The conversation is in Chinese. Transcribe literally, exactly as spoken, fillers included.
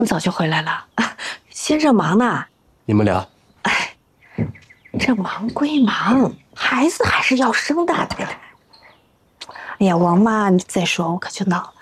你早就回来了，先生忙呢。 你们俩， 哎，这忙归忙，孩子还是要生的，太太。哎呀，王妈，你再说我可就恼了。